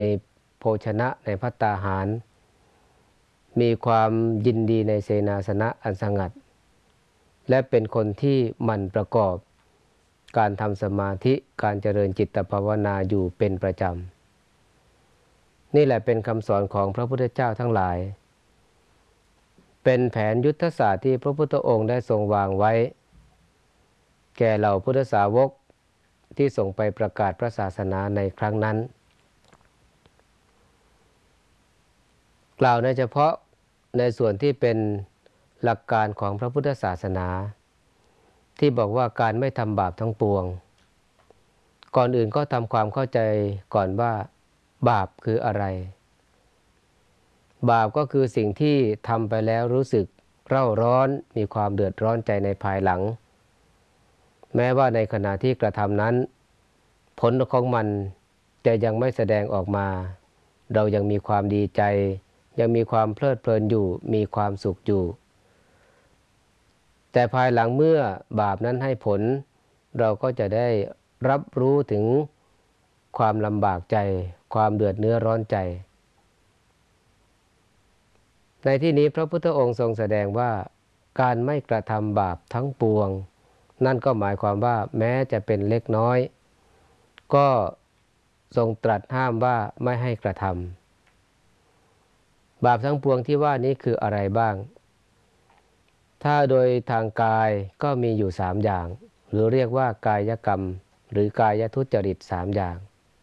โภชนะในภัตตาหารมีความยินดีในเสนาสนะอันสงัดและเป็นคนที่หมั่นประกอบการทำสมาธิการเจริญจิตภาวนาอยู่เป็นประจำนี่แหละเป็นคำสอนของพระพุทธเจ้าทั้งหลายเป็นแผนยุทธศาสตร์ที่พระพุทธองค์ได้ทรงวางไว้แก่เหล่าพุทธสาวกที่ส่งไปประกาศพระศาสนาในครั้งนั้นกล่าวในเฉพาะในส่วนที่เป็นหลักการของพระพุทธศาสนาที่บอกว่าการไม่ทำบาปทั้งปวงก่อนอื่นก็ทำความเข้าใจก่อนว่าบาปคืออะไรบาปก็คือสิ่งที่ทำไปแล้วรู้สึกเร่าร้อนมีความเดือดร้อนใจในภายหลังแม้ว่าในขณะที่กระทำนั้นผลของมันจะยังไม่แสดงออกมาเรายังมีความดีใจยังมีความเพลิดเพลินอยู่มีความสุขอยู่แต่ภายหลังเมื่อบาปนั้นให้ผลเราก็จะได้รับรู้ถึงความลำบากใจความเดือดเนื้อร้อนใจในที่นี้พระพุทธองค์ทรงแสดงว่าการไม่กระทำบาปทั้งปวงนั่นก็หมายความว่าแม้จะเป็นเล็กน้อยก็ทรงตรัสห้ามว่าไม่ให้กระทำบาปทั้งปวงที่ว่านี้คืออะไรบ้างถ้าโดยทางกายก็มีอยู่3อย่างหรือเรียกว่ากายกรรมหรือกายทุจริต3อย่าง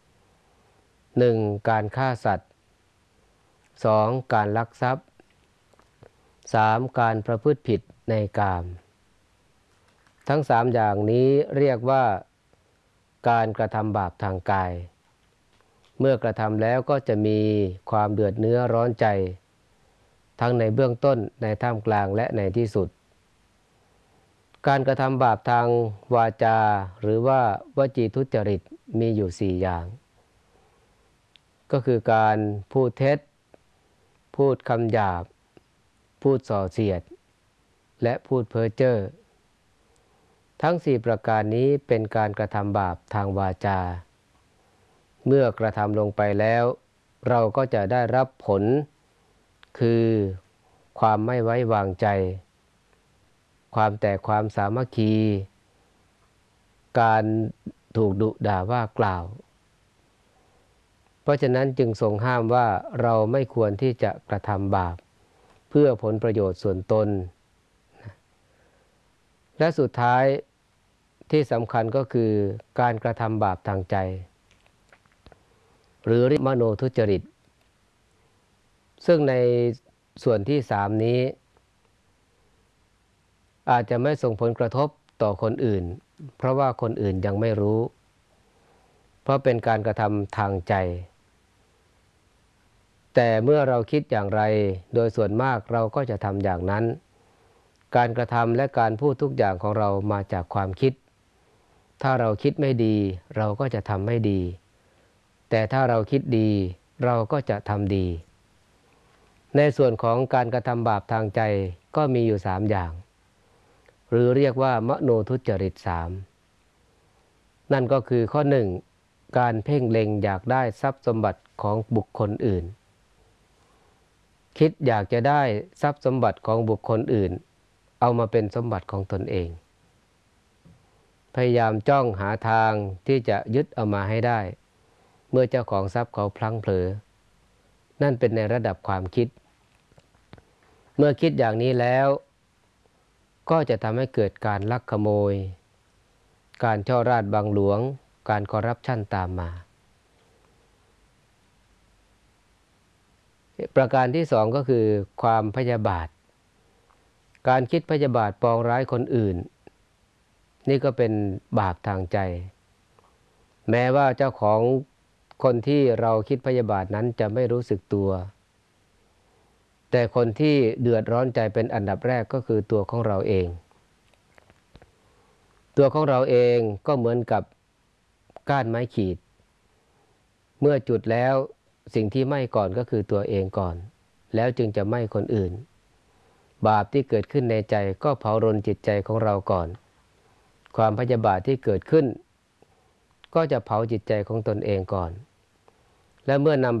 1. การฆ่าสัตว์ 2. การลักทรัพย์ 3. การประพฤติผิดในกามทั้ง3อย่างนี้เรียกว่าการกระทำบาปทางกายเมื่อกระทำแล้วก็จะมีความเดือดเนื้อร้อนใจทั้งในเบื้องต้นในท่ามกลางและในที่สุดการกระทำบาปทางวาจาหรือว่าวจีทุจริตมีอยู่4อย่างก็คือการพูดเท็จพูดคำหยาบพูดส่อเสียดและพูดเพ้อเจ้อทั้ง4ประการนี้เป็นการกระทำบาปทางวาจาเมื่อกระทำลงไปแล้วเราก็จะได้รับผลคือความไม่ไว้วางใจความแตกความสามัคคีการถูกดุด่าว่ากล่าวเพราะฉะนั้นจึงทรงห้ามว่าเราไม่ควรที่จะกระทำบาปเพื่อผลประโยชน์ส่วนตนและสุดท้ายที่สำคัญก็คือการกระทำบาปทางใจหรือมโนทุจริตซึ่งในส่วนที่3นี้อาจจะไม่ส่งผลกระทบต่อคนอื่นเพราะว่าคนอื่นยังไม่รู้เพราะเป็นการกระทำทางใจแต่เมื่อเราคิดอย่างไรโดยส่วนมากเราก็จะทำอย่างนั้นการกระทำและการพูดทุกอย่างของเรามาจากความคิดถ้าเราคิดไม่ดีเราก็จะทำไม่ดีแต่ถ้าเราคิดดีเราก็จะทำดีในส่วนของการกระทำบาปทางใจก็มีอยู่3อย่างหรือเรียกว่ามโนทุจริต3นั่นก็คือข้อ1การเพ่งเล็งอยากได้ทรัพย์สมบัติของบุคคลอื่นคิดอยากจะได้ทรัพย์สมบัติของบุคคลอื่นเอามาเป็นสมบัติของตนเองพยายามจ้องหาทางที่จะยึดเอามาให้ได้เมื่อเจ้าของทรัพย์เขาพลั้งเผลอนั่นเป็นในระดับความคิดเมื่อคิดอย่างนี้แล้วก็จะทำให้เกิดการลักขโมยการช่อราษฎร์บังหลวงการคอร์รัปชันตามมาประการที่2ก็คือความพยาบาทการคิดพยาบาทปองร้ายคนอื่นนี่ก็เป็นบาปทางใจแม้ว่าเจ้าของคนที่เราคิดพยาบาทนั้นจะไม่รู้สึกตัวแต่คนที่เดือดร้อนใจเป็นอันดับแรกก็คือตัวของเราเองตัวของเราเองก็เหมือนกับก้านไม้ขีดเมื่อจุดแล้วสิ่งที่ไหม้ก่อนก็คือตัวเองก่อนแล้วจึงจะไหม้คนอื่นบาปที่เกิดขึ้นในใจก็เผารนจิตใจของเราก่อนความพยาบาทที่เกิดขึ้นก็จะเผาจิตใจของตนเองก่อนและเมื่อนำ